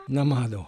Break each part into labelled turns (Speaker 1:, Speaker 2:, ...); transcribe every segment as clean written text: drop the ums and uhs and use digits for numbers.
Speaker 1: Namado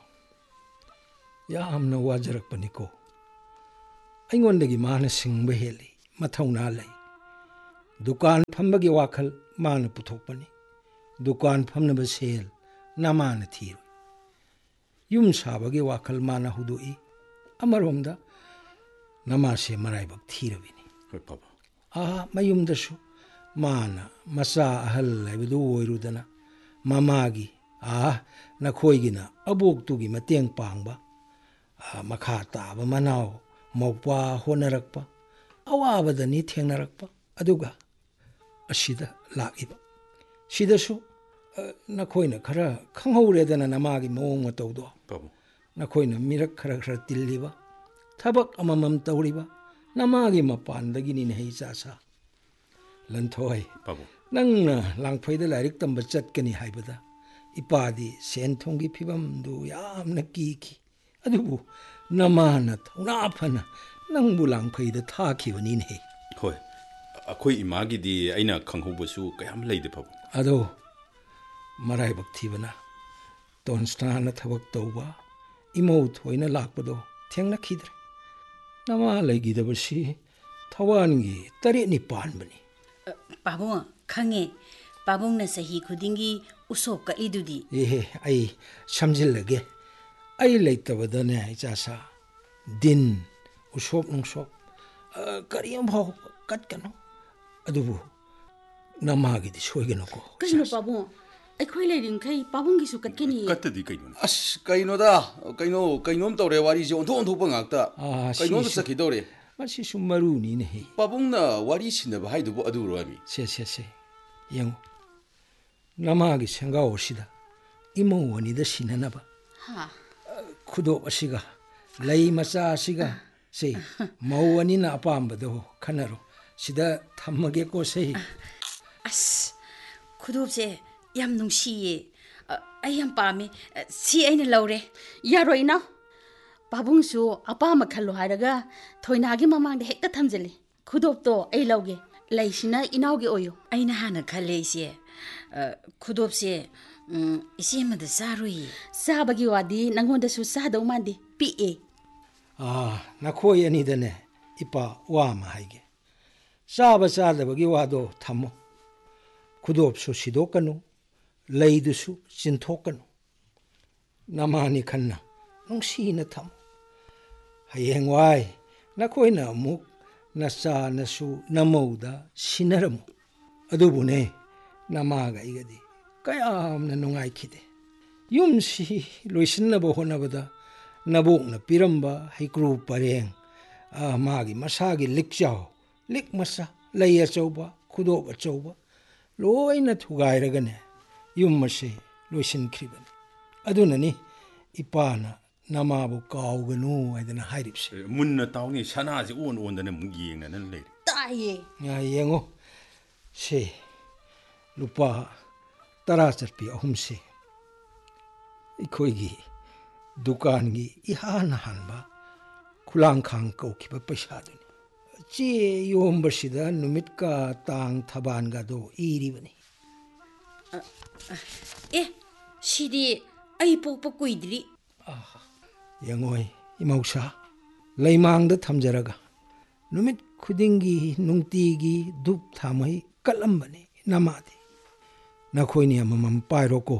Speaker 1: yamna wajarakpaniko aingondagi mana singba heli mathauna lay dukan phambagi wakhal mana puthokpani dukan phamnaba sel namana thiru yum sabagi wakhal mana hudui amaromda namase maraibak thirabini
Speaker 2: hoi papa
Speaker 1: mayumdasu mana masa ahal laibudu oirudana mamagi nakhoigina aboktugi mateng pangba makha taba manao mokpa honarakpa awabadani thengnarakpa aduga asida lakiba sidasu nakhoina khara khanghauredana namagi mawong matawdo
Speaker 2: papa
Speaker 1: nakhoina mirak khara tilliba thabak amamam tawriba namagi mapandagini nei chasa lanthoi
Speaker 2: papa
Speaker 1: nangna langphaida lairik tamba chatkani haibada ipadi senthongi phibam du yamna ki adubu namana thona phana nangbu langphaida thakhiwani nei
Speaker 2: hoi akhoi imagi di aina khanghobasu kayam leide papa
Speaker 1: ado marai bakthibana tonstana thabak tawba imau thoina lakpado thengna khidre nama laigidabasi thawangi tare ni panbani
Speaker 3: Pabung khange pabung na sahi khudingi usop ka idudi
Speaker 1: ai samjillage ai leitabadane chasa din usop nungsop kariyam bhaw katkano adubu namagi di soigano ko
Speaker 3: kajno pabung akhoi leiring khai pabung gi su katkeni
Speaker 2: kattadi kaino
Speaker 4: as kainom tawre wari je onthon thokpa ngakta kainom da sakhi dore
Speaker 1: masi sumaruni ne
Speaker 4: pabungna wari sinaba haidubo aduro ami
Speaker 1: se yango namagi sangao sida imo wani da sinanaba
Speaker 3: ha
Speaker 1: khudo asiga lei macha asiga se mawani na apambado khanaro sida thammage ko se
Speaker 3: as khudupse yam nungsiye ayam pami si aina lawre yaroina pabungsu apama khallo haraga thoinagi mamangda hekta thamjali khudopto ai lawge laisina inawge oyo aina hana khalle ise khudopse isemada sarui sabagi wadi nangonda su sadau mandi pi e
Speaker 1: nakhoi ani dane ipa wa ma haige saba sadabagi wado thamo khudopsu sidokanu leidusu sinthokanu namani khanna nungsina tham hayengwai nakhoina amuk nacha nasu namauda sinaramu adubune namaga igadi kayamna nungai khide yumsi loisinaba honabada nabokna piramba haikru pareng magi masagi likchao lik masa leya chauba khudoba chauba loina thugairagane yummase loisin khribani adunani ipana namabu kauganu aidana hairipse
Speaker 2: munna tawni sanaji on dana mungiyenga nan leire
Speaker 3: taye
Speaker 1: yengo se lupa tara charpi ahumse ikhoigi dukangi ihana hanba khulang khang kaukiba paisa duni che yombasida numitka tang thaban ga do iribani
Speaker 3: sidi ai pokpa kuidri
Speaker 1: yangoi imausa leimangda thamjaraga numit khudingi nungtigi dup thamai kalambani namadi nakhoini amamam pairoko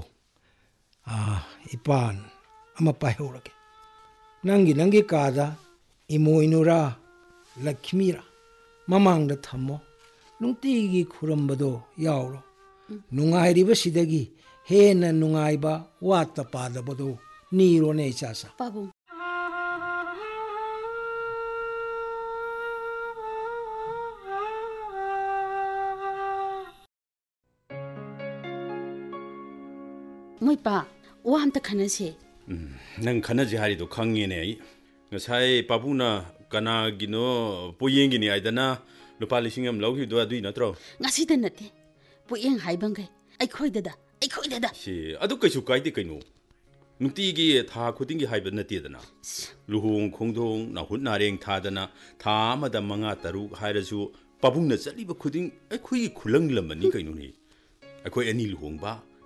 Speaker 1: ipan ama paihorake nangi kada imoinura lakshmira mamangda thammo nungtigi khurambado yauro nungairiba sidagi hena nungaiba watta padabado niro ne chasa
Speaker 3: pabung moi pa wam ta khanase
Speaker 2: nang khanaji harido khangene ai ngasai papuna kanagino poyengini aidana lupa lisingam lawhido adui natro
Speaker 3: ngasi da nate puyeng haibangai ai khoidada
Speaker 2: si adu kaisu kaide kaino nutigi tha khudingi haiba natedana luhung khongdong na hunareng thadana tha amada manga taru hairasu papungna chaliba khuding ai khoi khulang lamani kaino ni ai khoi ani luhongba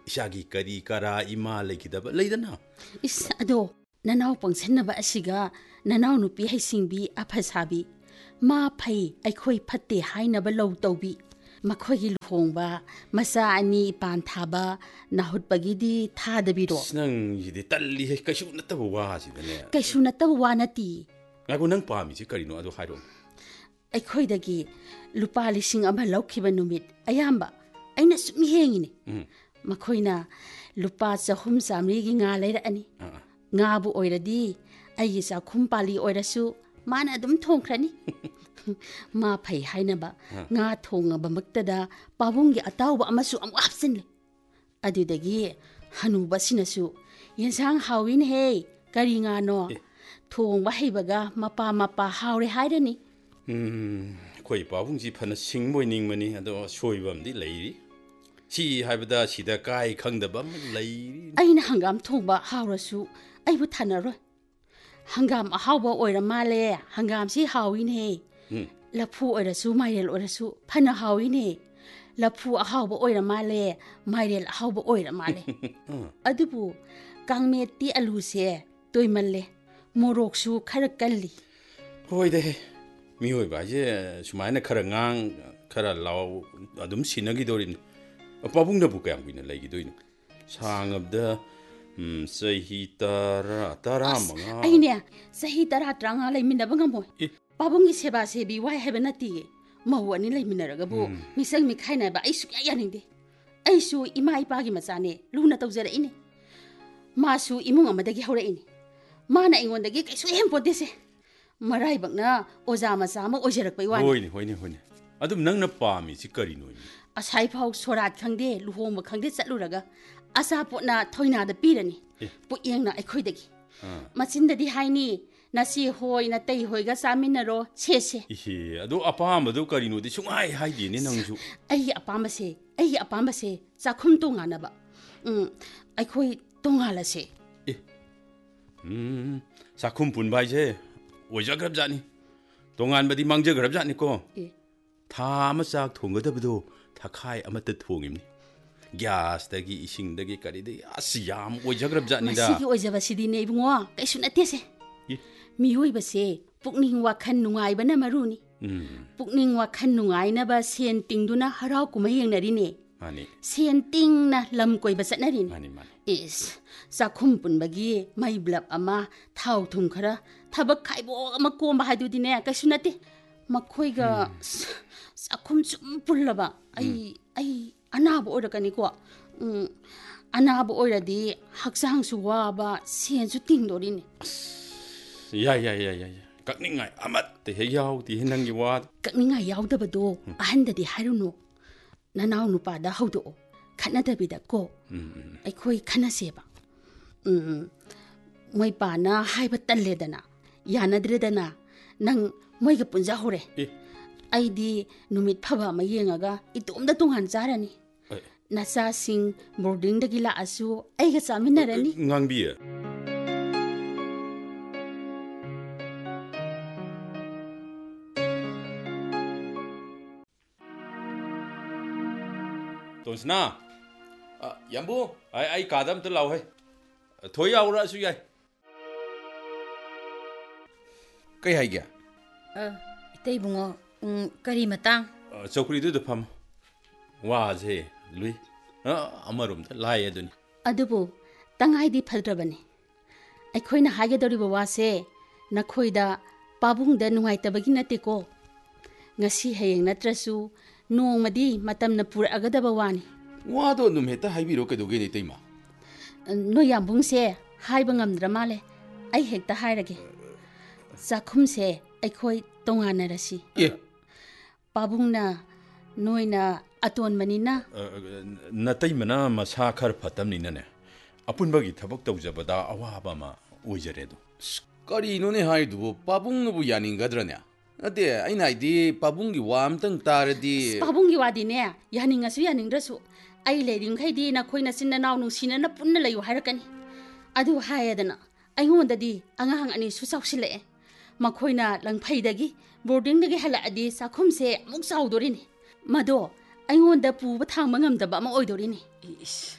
Speaker 2: ꯏꯁꯥꯒꯤ ꯀꯔꯤ ꯀꯔꯥ ꯏꯃꯥ ꯂꯩꯈꯤꯗꯕ ꯂꯩꯗꯅ
Speaker 3: ꯏꯁ ꯑꯗꯣ ꯅꯅꯥꯎ ꯄꯪꯁꯟꯅꯕ ꯑꯁꯤꯒ ꯅꯅꯥꯎ ꯅꯨꯄꯤ ꯍꯩꯁꯤꯡꯕꯤ ꯑꯐꯁꯥꯕꯤ ꯃꯥ ꯐꯩ ꯑꯩꯈꯣꯏ ꯐꯠꯇꯦ ꯍꯥꯏꯅꯕ ꯂꯧ ꯇꯧꯕꯤ ꯃꯈꯣꯏꯒꯤ ꯂꯨꯍꯣꯡꯕ ꯃꯆꯥ ꯑꯅꯤ ꯏꯄꯥꯟ ꯊꯥꯕ ꯅꯥꯍꯨꯠꯄꯒꯤꯗꯤ ꯊꯥꯗꯕꯤꯔꯣ
Speaker 2: ꯅꯪꯁꯤꯗꯤ ꯇꯜꯂꯤꯍꯦ ꯀꯩꯁꯨ ꯅꯠꯇꯕ ꯋꯥꯁꯤꯗꯅꯦ
Speaker 3: ꯀꯩꯁꯨ ꯅꯠꯇꯕ ꯋꯥ ꯅꯠꯇꯤ
Speaker 2: ꯉꯥꯏꯈꯣ ꯅꯪ ꯄꯥꯝꯃꯤꯁꯤ ꯀꯔꯤꯅꯣ ꯑꯗꯣ ꯍꯥꯏꯔꯛꯑꯣ
Speaker 3: ꯑꯩꯈꯣꯏꯗꯒꯤ ꯂꯨꯄꯥ 1,000 ꯂꯧꯈꯤꯕ ꯅꯨꯃꯤꯠ ꯑꯌꯥꯝꯕ ꯑꯩꯅ ꯁꯨꯝ ꯌꯦꯡꯉꯤꯅꯤ ꯃꯈꯣꯏꯅ ꯂꯨꯄꯥ 200-300ꯒꯤ ꯉꯥ ꯂꯩꯔꯛꯑꯅꯤ ꯉꯥꯕꯨ ꯑꯣꯏꯔꯗꯤ ꯑꯩꯒꯤ ꯆꯥꯛꯈꯨꯝ ꯄꯥꯜꯂꯤ ꯑꯣꯏꯔꯁꯨ ꯃꯥꯅ ꯑꯗꯨꯝ ꯊꯣꯡꯈ꯭ꯔꯅꯤ ꯃꯥ ꯐꯩ ꯍꯥꯏꯅꯕ ꯉꯥ ꯊꯣꯡꯉꯕꯃꯛꯇꯗ ꯄꯥꯕꯨꯡꯒꯤ ꯑꯇꯥꯎꯕ ꯑꯃꯁꯨ ꯑꯃꯨꯛ ꯍꯥꯞꯆꯤꯟꯂꯦ ꯑꯗꯨꯗꯒꯤ ꯍꯅꯨꯕꯁꯤꯅꯁꯨ ꯌꯦꯟꯁꯥꯡ ꯍꯥꯎꯋꯤꯅꯦꯍꯦ ꯀꯔꯤ ꯉꯥꯅꯣ ꯊꯣꯡꯕ ꯍꯩꯕꯒ ꯃꯄꯥ ꯍꯥꯎꯔꯦ ꯍꯥꯏꯔꯅꯤ
Speaker 2: ꯑꯩꯈꯣꯏ ꯄꯥꯕꯨꯡꯁꯤ ꯐꯅ ꯁꯤꯡꯕ ꯑꯣꯏꯅꯤꯡꯕꯅꯤ ꯑꯗꯣ ꯑꯁꯣꯏꯕ ꯑꯃꯗꯤ ꯂꯩꯔꯤ ꯁꯤ ꯍꯥꯏꯕꯗ ꯁꯤꯗ ꯀꯥꯏ ꯈꯪꯗꯕ ꯑꯃ ꯂꯩꯔꯤ
Speaker 3: ꯑꯩꯅ ꯍꯪꯒꯥꯝ ꯊꯣꯡꯕ ꯍꯥꯎꯔꯁꯨ ꯑꯩꯕꯨ ꯊꯥꯅꯔꯣꯏ ꯍꯪꯒꯥꯝ ꯑꯍꯥꯎꯕ ꯑꯣꯏꯔ ꯃꯥꯜꯂꯦ ꯍꯪꯒꯥꯝꯁꯤ ꯍꯥꯎꯋꯤꯅꯦꯍꯦ ꯂꯐꯨ ꯑꯣꯏꯔꯁꯨ ꯃꯥꯏꯔꯦꯜ ꯑꯣꯏꯔꯁꯨ ꯐꯅ ꯍꯥꯎꯋꯤꯅꯦ ꯂꯐꯨ ꯑꯍꯥꯎꯕ ꯑꯣꯏꯔ ꯃꯥꯜꯂꯦ ꯃꯥꯏꯔꯦꯜ ꯑꯍꯥꯎꯕ ꯑꯣꯏꯔ ꯃꯥꯜꯂꯦ ꯑꯗꯨꯕꯨ ꯀꯥꯡꯃꯦꯠꯇꯤ ꯑꯂꯨꯁꯦ ꯇꯣꯏꯃꯜꯂꯦ ꯃꯣꯔꯣꯛꯁꯨ ꯈꯔ ꯀꯜꯂꯤ
Speaker 2: ꯍꯣꯏꯗꯍꯦ ꯃꯤꯑꯣꯏꯕ ꯍꯥꯏꯁꯦ ꯁꯨꯃꯥꯏꯅ ꯈꯔ ꯉꯥꯡ ꯈꯔ ꯂꯥꯎ ꯑꯗꯨꯝ ꯁꯤꯟꯅꯈꯤꯗꯧꯔꯤꯅꯤ ꯄꯥꯕꯨꯡꯅꯕꯨ ꯀꯌꯥꯝ ꯀꯨꯏꯅ ꯂꯩꯈꯤꯗꯣꯏꯅꯣ ꯁꯥꯡꯉꯕꯗ ꯆꯍꯤ 10-15
Speaker 3: ꯑꯩꯅꯦ ꯆꯍꯤ 10-15 ꯂꯩꯃꯤꯟꯅꯕ ꯉꯝꯃꯣꯏ ꯄꯥꯕꯨꯡꯒꯤ ꯁꯦꯕꯥ ꯁꯦꯕꯤ ꯋꯥꯏ ꯍꯥꯏꯕ ꯅꯠꯇꯤꯌꯦ ꯃꯧ ꯑꯅꯤ ꯂꯩꯃꯤꯟꯅꯔꯒꯕꯨ ꯃꯤꯆꯪ ꯃꯤꯈꯥꯏꯅꯕ ꯑꯩ ꯁꯨꯛꯌꯥ ꯌꯥꯅꯤꯡꯗꯦ ꯑꯩꯁꯨ ꯏꯃꯥ ꯏꯄꯥꯒꯤ ꯃꯆꯥꯅꯦ ꯂꯨꯅ ꯇꯧꯖꯔꯛꯏꯅꯦ ꯃꯥꯁꯨ ꯏꯃꯨꯡ ꯑꯃꯗꯒꯤ ꯍꯧꯔꯛꯏꯅꯦ ꯃꯥꯅ ꯑꯩꯉꯣꯟꯗꯒꯤ ꯀꯩꯁꯨ ꯍꯦꯟꯄꯣꯠꯇꯦꯁꯦ ꯃꯔꯥꯏꯕꯛꯅ ꯑꯣꯖꯥ ꯃꯆꯥ ꯑꯃ ꯑꯣꯏꯖꯔꯛꯄꯩ ꯋꯥꯅꯤ
Speaker 2: ꯍꯣꯏꯅꯦ ꯑꯗꯨꯝ ꯅꯪꯅ ꯄꯥꯝꯃꯤꯁꯤ ꯀꯔꯤꯅꯣ
Speaker 3: ꯑꯁꯥꯏꯐꯥꯎ ꯁꯣꯔꯥꯠ ꯈꯪꯗꯦ ꯂꯨꯍꯣꯡꯕ ꯈꯪꯗꯦ ꯆꯠꯂꯨꯔꯒ ꯑꯆꯥꯄꯣꯠꯅ ꯊꯣꯏꯅꯥꯗ ꯄꯤꯔꯅꯤ ꯄꯨꯛꯌꯦꯡꯅ ꯑꯩꯈꯣꯏꯗꯒꯤ ꯃꯆꯤꯟꯗꯗꯤ ꯍꯥꯏꯅꯤ ꯅꯆꯦ ꯍꯣꯏ ꯅꯇꯩ ꯍꯣꯏꯒ ꯆꯥꯃꯤꯟꯅꯔꯣ ꯁꯦꯁꯦ
Speaker 2: ꯏꯍꯦ ꯑꯗꯣ ꯑꯄꯥꯝꯕꯗꯣ ꯀꯔꯤꯅꯣꯗꯤ ꯁꯨꯡꯍꯥꯏ ꯍꯥꯏꯗꯦꯅꯦ ꯅꯪꯁꯨ
Speaker 3: ꯑꯩꯒꯤ ꯑꯄꯥꯝꯕꯁꯦ ꯆꯥꯛꯈꯨꯝ ꯇꯣꯉꯥꯟꯅꯕ ꯑꯩꯈꯣꯏ ꯇꯣꯉꯥꯜꯂꯁꯦ
Speaker 2: ꯆꯥꯛꯈꯨꯝ ꯄꯨꯟꯕ ꯍꯥꯏꯁꯦ ꯑꯣꯏꯖꯈ꯭ꯔꯕꯖꯥꯠꯅꯤ ꯇꯣꯉꯥꯟꯕꯗꯤ ꯃꯥꯡꯖꯈ꯭ꯔꯕꯖꯥꯠꯅꯤꯀꯣ ꯊꯥ ꯑꯃ ꯆꯥꯛ ꯊꯣꯡꯒꯗꯕꯗꯣ ꯊꯥꯈꯥꯏ ꯑꯃꯠꯇ ꯊꯣꯡꯉꯤꯕꯅꯤ ꯒ꯭ꯌꯥꯁꯇꯒꯤ ꯏꯁꯤꯡꯗꯒꯤ ꯀꯔꯤꯗꯒꯤ ꯑꯁ ꯌꯥꯝ ꯑꯣꯏꯖꯈ꯭ꯔꯕꯖꯥꯠꯅꯤꯗ
Speaker 3: ꯃꯁꯤꯒꯤ ꯑꯣꯏꯖꯕꯁꯤꯗꯤꯅꯦ ꯏꯕꯨꯡꯉꯣ ꯀꯩꯁꯨ ꯅꯠꯇꯦꯁꯦ ꯃꯤꯑꯣꯏꯕꯁꯦ ꯄꯨꯛꯅꯤꯡ ꯋꯥꯈꯜ ꯅꯨꯡꯉꯥꯏꯕꯅ ꯃꯔꯨꯅꯤ ꯄꯨꯛꯅꯤꯡ ꯋꯥꯈꯜ ꯅꯨꯡꯉꯥꯏꯅꯕ ꯁꯦꯟ ꯇꯤꯡꯗꯨꯅ ꯍꯔꯥꯎ ꯀꯨꯝꯍꯩ ꯌꯦꯡꯅꯔꯤꯅꯦ ꯁꯦꯟ ꯇꯤꯡꯅ ꯂꯝ ꯀꯣꯏꯕ ꯆꯠꯅꯔꯤꯅꯦ ꯏꯁ ꯆꯥꯛꯈꯨꯝ ꯄꯨꯟꯕꯒꯤ ꯃꯩ ꯕ꯭ꯂꯕ ꯑꯃ ꯊꯥꯎ ꯊꯨꯝ ꯈꯔ ꯊꯕꯛ ꯈꯥꯏꯕꯣꯛ ꯑꯃ ꯀꯣꯝꯕ ꯍꯥꯏꯗꯨꯗꯤꯅꯦ ꯀꯩꯁꯨꯅꯠꯇꯦ ꯃꯈꯣꯏꯒ ꯆꯥꯛꯈꯨꯝ ꯁꯨꯝ ꯄꯨꯜꯂꯕ ꯑꯩ ꯑꯅꯥꯕ ꯑꯣꯏꯔꯛꯀꯅꯤꯀꯣ ꯑꯅꯥꯕ ꯑꯣꯏꯔꯗꯤ ꯍꯛꯆꯥꯡꯁꯨ ꯋꯥꯕ ꯁꯦꯟꯁꯨ ꯇꯤꯡꯗꯣꯔꯤꯅꯦ
Speaker 2: ꯌꯥꯏ ꯀꯛꯅꯤꯡꯉꯥꯏ ꯑꯃꯠꯇ ꯍꯦꯛ ꯌꯥꯎꯗꯦ ꯅꯪꯒꯤ ꯋꯥ
Speaker 3: ꯀꯛꯅꯤꯡꯉꯥꯏ ꯌꯥꯎꯗꯕꯗꯣ ꯑꯍꯟꯗꯗꯤ ꯍꯥꯏꯔꯨꯅꯨ ꯅꯅꯥꯎ ꯅꯨꯄꯥꯗ ꯍꯧꯗꯣꯛꯑꯣ ꯈꯠꯅꯗꯕꯤꯗ ꯀꯣ ꯑꯩꯈꯣই ꯈꯟꯅꯁꯦꯕ ꯃꯣꯏ ꯄꯥꯅ ꯍꯥꯏꯕ ꯇꯜꯂꯦꯗꯅ ꯌꯥꯅꯗ꯭ꯔꯦꯗꯅ ꯅꯪ ꯃꯣꯏꯒ ꯄꯨꯟꯖꯍꯧꯔꯦ ꯑꯩꯗꯤ ꯅꯨꯃꯤꯠ ꯐꯕ ꯑꯃ ꯌꯦꯡꯉꯒ ꯏꯇꯣꯝꯗ ꯇꯣꯉꯥꯟ ꯆꯥꯔꯅꯤ ꯅꯆꯥꯁꯤꯡ ꯕꯣꯔꯗꯤꯡꯗꯒꯤ ꯂꯥꯛꯑꯁꯨ ꯑꯩꯒ ꯆꯥꯃꯤꯟꯅꯔꯅꯤ
Speaker 2: ꯉꯥꯡꯕꯤꯌꯦ ꯇꯣꯟꯁꯅꯥ
Speaker 4: ꯌꯥꯝꯕꯨ
Speaker 2: ꯑꯩ ꯀꯥꯗ ꯑꯝꯇ ꯂꯥꯎꯍꯦ ꯊꯣꯏ ꯌꯥꯎꯔꯛꯑꯁꯨ ꯌꯥꯏ
Speaker 4: ꯀꯩ ꯍꯥꯏꯒꯦ
Speaker 3: ꯏꯇꯩꯕꯨꯡꯉꯣ ꯀꯔꯤ ꯃꯇꯥꯡ
Speaker 2: ꯆꯧꯀ꯭ꯔꯤꯗꯨꯗ ꯐꯝ ꯋꯥꯁꯦ ꯂꯨꯏ ꯑꯃꯔꯣꯝꯗ ꯂꯥꯏ ꯑꯗꯨꯅꯤ
Speaker 3: ꯑꯗꯨꯕꯨ ꯇꯉꯥꯏꯗꯤ ꯐꯗ꯭ꯔꯕꯅꯤ ꯑꯩꯈꯣꯏꯅ ꯍꯥꯏꯒꯗꯧꯔꯤꯕ ꯋꯥꯁꯦ ꯅꯈꯣꯏꯗ ꯄꯥꯕꯨꯡꯗ ꯅꯨꯡꯉꯥꯏꯇꯕꯒꯤ ꯅꯠꯇꯦꯀꯣ ꯉꯁꯤ ꯍꯌꯦꯡ ꯅꯠꯇ꯭ꯔꯁꯨ ꯅꯣꯡꯃꯗꯤ ꯃꯇꯝꯅ ꯄꯨꯔꯛꯑꯒꯗꯕ ꯋꯥꯅꯤ
Speaker 4: ꯋꯥꯗꯣ ꯑꯗꯨꯝ ꯍꯦꯛꯇ ꯍꯥꯏꯕꯤꯔꯣ ꯀꯩꯗꯧꯒꯦꯅꯦ ꯏꯇꯩꯃ
Speaker 3: ꯅꯣꯏ ꯌꯥꯝꯕꯨꯡꯁꯦ ꯍꯥꯏꯕ ꯉꯝꯗ꯭ꯔ ꯃꯥꯜꯂꯦ ꯑꯩ ꯍꯦꯛꯇ ꯍꯥꯏꯔꯒꯦ ꯆꯥꯛꯈꯨꯝꯁꯦ ꯑꯩꯈꯣꯏ ꯇꯣꯉꯥꯟꯅꯔꯁꯤ ꯄꯥꯕꯨꯡꯅ ꯅꯣꯏꯅ ꯑꯇꯣꯟꯕꯅꯤꯅ
Speaker 2: ꯅꯇꯩꯃꯅ ꯃꯁꯥ ꯈꯔ ꯐꯠꯇꯕꯅꯤꯅꯅꯦ ꯑꯄꯨꯟꯕꯒꯤ ꯊꯕꯛ ꯇꯧꯖꯕꯗ ꯑꯋꯥꯕ ꯑꯃ ꯑꯣꯏꯖꯔꯦ ꯑꯗꯣ
Speaker 4: ꯀꯔꯤꯅꯣꯅꯦ ꯍꯥꯏꯗꯨꯕꯨ ꯄꯥꯕꯨꯡꯅꯕꯨ ꯌꯥꯅꯤꯡꯒꯗ꯭ꯔꯅꯦ ꯅꯠꯇꯦ ꯑꯩꯅ ꯍꯥꯏꯗꯤ ꯄꯥꯕꯨꯡꯒꯤ ꯋꯥ ꯑꯝꯇꯪ ꯇꯥꯔꯗꯤ
Speaker 3: ꯄꯥꯕꯨꯡꯒꯤ ꯋꯥꯗꯤꯅꯦ ꯌꯥꯅꯤꯡꯉꯁꯨ ꯌꯥꯅꯤꯡꯗ꯭ꯔꯁꯨ ꯑꯩ ꯂꯩꯔꯤꯃꯈꯩꯗꯤ ꯅꯈꯣꯏ ꯅꯆꯤꯟ ꯅꯅꯥꯎ ꯅꯨꯡꯁꯤꯅꯅ ꯄꯨꯟꯅ ꯂꯩꯌꯨ ꯍꯥꯏꯔꯛꯀꯅꯤ ꯑꯗꯨ ꯍꯥꯏꯌꯦꯗꯅ ꯑꯩꯉꯣꯟꯗꯗꯤ ꯑꯉꯥꯡ ꯑꯅꯤꯁꯨ ꯆꯥꯎꯁꯤꯜꯂꯛꯑꯦ ꯃꯈꯣꯏꯅ ꯂꯪꯐꯩꯗꯒꯤ ꯕꯣꯔꯗꯤꯡꯗꯒꯤ ꯍꯜꯂꯛꯑꯗꯤ ꯆꯥꯛꯈꯨꯝꯁꯦ ꯑꯃꯨꯛ ꯆꯥꯎꯗꯣꯔꯤꯅꯤ ꯃꯗꯣ ꯑꯩꯉꯣꯟꯗ ꯄꯨꯕ ꯊꯥꯡꯕ ꯉꯝꯗꯕ ꯑꯃ ꯑꯣꯏꯗꯣꯔꯤꯅꯤ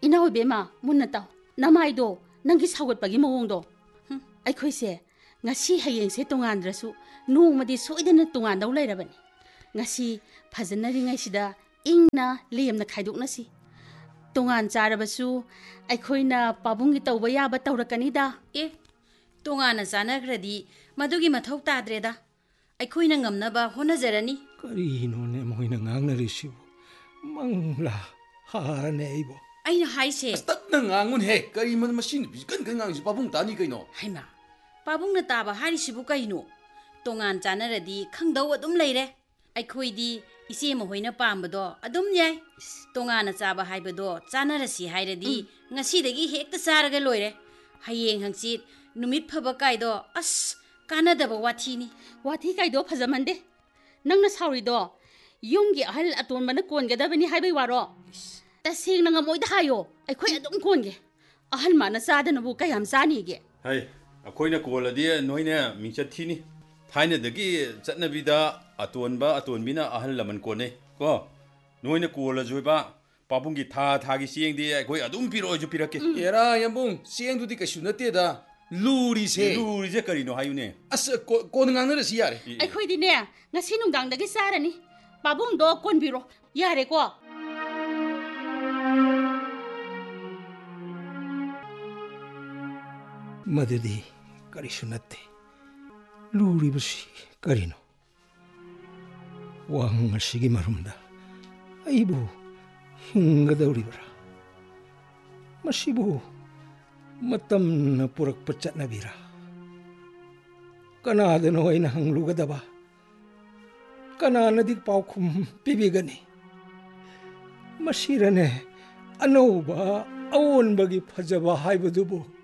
Speaker 3: ꯏꯅꯥꯎ ꯏꯕꯦꯝꯃ ꯃꯨꯟꯅ ꯇꯥꯎ ꯅꯃꯥꯏꯗꯣ ꯅꯪꯒꯤ ꯁꯥꯎꯒꯠꯄꯒꯤ ꯃꯑꯣꯡꯗꯣ ꯑꯩꯈꯣꯏꯁꯦ ꯉꯁꯤ ꯍꯌꯦꯡꯁꯦ ꯇꯣꯉꯥꯟꯗ꯭ꯔꯁꯨ ꯅꯣꯡꯃꯗꯤ ꯁꯣꯏꯗꯅ ꯇꯣꯉꯥꯟꯗꯧ ꯂꯩꯔꯕꯅꯤ ꯉꯁꯤ ꯐꯖꯅꯔꯤꯉꯩꯁꯤꯗ ꯏꯪꯅ ꯂꯦꯝꯅ ꯈꯥꯏꯗꯣꯛꯅꯁꯤ ꯇꯣꯉꯥꯟ ꯆꯥꯔꯕꯁꯨ ꯑꯩꯈꯣꯏꯅ ꯄꯥꯕꯨꯡꯒꯤ ꯇꯧꯕ ꯌꯥꯕ ꯇꯧꯔꯛꯀꯅꯤꯗ
Speaker 5: ꯑꯦ ꯇꯣꯉꯥꯟꯅ ꯆꯥꯅꯈ꯭ꯔꯗꯤ ꯃꯗꯨꯒꯤ ꯃꯊꯧ ꯇꯥꯗ꯭ꯔꯦꯗ ꯑꯩꯈꯣꯏꯅ ꯉꯝꯅꯕ ꯍꯣꯠꯅꯖꯔꯅꯤ
Speaker 1: ꯀꯔꯤꯅꯣꯅꯦ ꯃꯣꯏꯅ ꯉꯥꯡꯅꯔꯤꯁꯤꯕꯨ ꯃꯪꯂꯥ ꯍꯥꯔꯅꯦ ꯑꯩꯕꯨ
Speaker 5: ꯑꯩꯅ ꯍꯥꯏꯁꯦ
Speaker 4: ꯇꯞꯅ ꯉꯥꯡꯉꯨꯅꯦꯍꯦ ꯀꯔꯤ ꯃꯁꯤ ꯅꯨꯄꯤꯁꯤ ꯀꯟ ꯉꯥꯡꯉꯤꯁꯤ ꯄꯥꯕꯨꯡ ꯇꯥꯅꯤ ꯀꯩꯅꯣ
Speaker 5: ꯍꯩꯃꯥ ꯄꯥꯕꯨꯡꯅ ꯇꯥꯕ ꯍꯥꯏꯔꯤꯁꯤꯕꯨ ꯀꯩꯅꯣ ꯇꯣꯉꯥꯟ ꯆꯥꯅꯔꯗꯤ ꯈꯪꯗꯧ ꯑꯗꯨꯝ ꯂꯩꯔꯦ ꯑꯩꯈꯣꯏꯗꯤ ꯏꯆꯦ ꯃꯈꯣꯏꯅ ꯄꯥꯝꯕꯗꯣ ꯑꯗꯨꯝ ꯌꯥꯏ ꯇꯣꯉꯥꯟꯅ ꯆꯥꯕ ꯍꯥꯏꯕꯗꯣ ꯆꯥꯅꯔꯁꯤ ꯍꯥꯏꯔꯗꯤ ꯉꯁꯤꯗꯒꯤ ꯍꯦꯛꯇ ꯆꯥꯔꯒ ꯂꯣꯏꯔꯦ ꯍꯌꯦꯡ ꯍꯪꯆꯤꯠ ꯅꯨꯃꯤꯠ ꯐꯕ ꯀꯥꯏꯗꯣ ꯑꯁ ꯀꯥꯟꯅꯗꯕ ꯋꯥꯊꯤꯅꯤ
Speaker 3: ꯋꯥꯊꯤ ꯀꯥꯏꯗꯣ ꯐꯖꯃꯟꯗꯦ ꯅꯪꯅ ꯁꯥꯎꯔꯤꯗꯣ ꯌꯨꯝꯒꯤ ꯑꯍꯜ ꯑꯇꯣꯟꯕꯅ ꯀꯣꯟꯒꯗꯕꯅꯤ ꯍꯥꯏꯕꯩ ꯋꯥꯔꯣ ꯇꯁꯦꯡꯅ ꯉꯝꯃꯣꯏꯗ ꯍꯥꯏꯌꯣ ꯑꯩꯈꯣꯏ ꯑꯗꯨꯝ ꯀꯣꯟꯒꯦ ꯑꯍꯜ ꯃꯥꯅ ꯆꯥꯗꯅꯕꯨ ꯀꯌꯥꯝ ꯆꯥꯅꯤꯒꯦ
Speaker 2: ꯍꯩ ꯑꯩꯈꯣꯏꯅ ꯀꯣꯜꯂꯗꯤ ꯅꯣꯏꯅ ꯃꯤꯡꯆꯠ ꯊꯤꯅꯤ ꯊꯥꯏꯅꯗꯒꯤ ꯆꯠꯅꯕꯤꯗ ꯑꯇꯣꯟꯕ ꯑꯇꯣꯟꯕꯤꯅ ꯑꯍꯜ ꯂꯃꯟ ꯀꯣꯟꯅꯩ ꯀꯣ ꯅꯣꯏꯅ ꯀꯣꯜꯂꯁꯨꯕ ꯄꯥꯕꯨꯡꯒꯤ ꯊꯥꯒꯤ ꯆꯦꯡꯗꯤ ꯑꯩꯈꯣꯏ ꯑꯗꯨꯝ ꯄꯤꯔꯛꯑꯣꯁꯨ ꯄꯤꯔꯛꯀꯦ
Speaker 4: ꯑꯦꯔꯥ ꯌꯥꯝꯕꯨꯡ ꯆꯦꯡꯗꯨꯗꯤ ꯀꯩꯁꯨ ꯅꯠꯇꯦꯗ ꯂꯨꯔꯤꯁꯦ
Speaker 2: ꯂꯨꯔꯤꯁꯦ ꯀꯔꯤꯅꯣ ꯍꯥꯏꯌꯨꯅꯦ
Speaker 4: ꯑꯁ ꯀꯣꯟꯅ ꯉꯥꯡꯅꯔꯁꯤ ꯌꯥꯔꯦ
Speaker 3: ꯑꯩꯈꯣꯏꯗꯤꯅꯦ ꯉꯁꯤ ꯅꯨꯡꯗꯥꯡꯗꯒꯤ ꯆꯥꯔꯅꯤ ꯄꯥꯕꯨꯡꯗꯣ ꯀꯣꯟꯕꯤꯔꯣ ꯌꯥꯔꯦꯀꯣ
Speaker 1: ꯃꯗꯨꯗꯤ ꯀꯔꯤꯁꯨ ꯅꯠꯇꯦ ꯂꯨꯔꯤꯕꯁꯤ ꯀꯔꯤꯅꯣ ꯋꯥꯍꯪ ꯑꯁꯤꯒꯤ ꯃꯔꯨꯝꯗ ꯑꯩꯕꯨ ꯍꯤꯡꯒꯗꯧꯔꯤꯕ꯭ꯔꯥ ꯃꯁꯤꯕꯨ ꯃꯇꯝꯅ ꯄꯨꯔꯛꯄ ꯆꯠꯅꯕꯤꯔꯥ ꯀꯅꯥꯗꯅꯣ ꯑꯩꯅ ꯍꯪꯂꯨꯒꯗꯕ ꯀꯅꯥꯅꯗꯤ ꯄꯥꯎꯈꯨꯝ ꯄꯤꯕꯤꯒꯅꯤ ꯃꯁꯤꯔꯅꯦ ꯑꯅꯧꯕ ꯑꯑꯣꯟꯕꯒꯤ ꯐꯖꯕ ꯍꯥꯏꯕꯗꯨꯕꯨ